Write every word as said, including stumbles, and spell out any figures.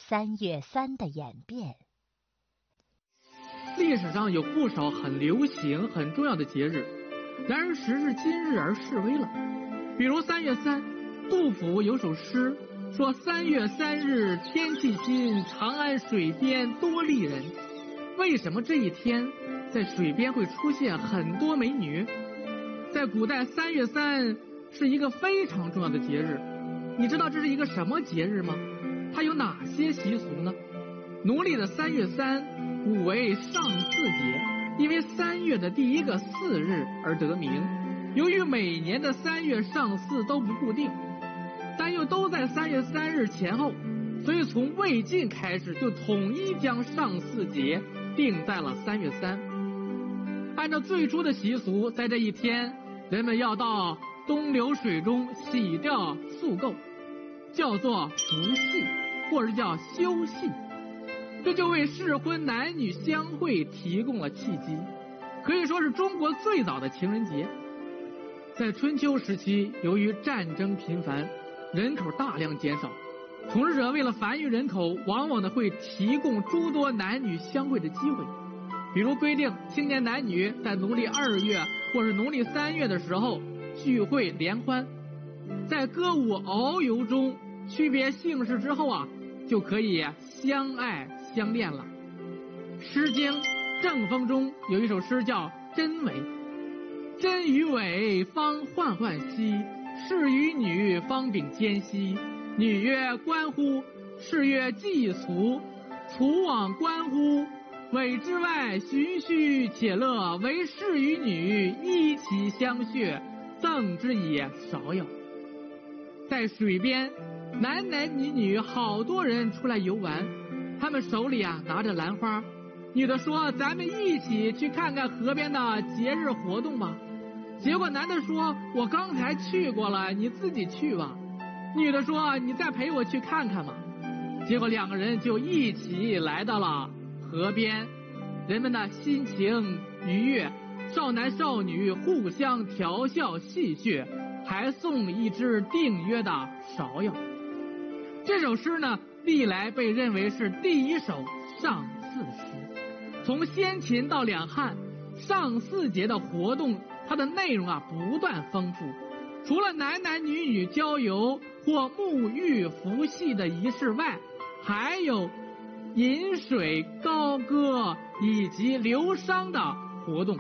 三月三的演变。 历史上有不少很流行、很重要的节日，然而时至今日而式微了。比如三月三，杜甫有首诗说：“三月三日天气新，长安水边多丽人。”为什么这一天在水边会出现很多美女？在古代，三月三是一个非常重要的节日。你知道这是一个什么节日吗？它有哪些习俗呢？农历的三月三古为上巳节，因为三月的第一个巳日而得名。由于每年的三月上巳都不固定，但又都在三月三日前后，所以从魏晋开始就统一将上巳节定在了三月三。按照最初的习俗，在这一天，人们要到东流水中洗掉宿垢，叫做除夕，或者叫休夕。这就为适婚男女相会提供了契机，可以说是中国最早的情人节。在春秋时期，由于战争频繁，人口大量减少，统治者为了繁育人口，往往的会提供诸多男女相会的机会。比如规定青年男女在农历二月或是农历三月的时候聚会联欢，在歌舞遨游中区别姓氏之后啊，就可以相爱相恋了。诗经正风中有一首诗叫《真伪》，真与伪方患患兮，是与女方秉奸兮。女曰关乎，是曰祭俗，俗往关乎。伪之外，循序且乐，为士与女一起相谑，赠之也少有。在水边，男男女女好多人出来游玩，他们手里啊拿着兰花，女的说：“咱们一起去看看河边的节日活动吧。”结果男的说：“我刚才去过了，你自己去吧。”女的说：“你再陪我去看看嘛。”结果两个人就一起来到了河边，人们的心情愉悦，少男少女互相调笑戏谑，还送一只订约的芍药。这首诗呢，历来被认为是第一首上巳诗。从先秦到两汉，上巳节的活动，它的内容啊不断丰富。除了男男女女郊游或沐浴服戏的仪式外，还有饮水高歌以及流觞的活动。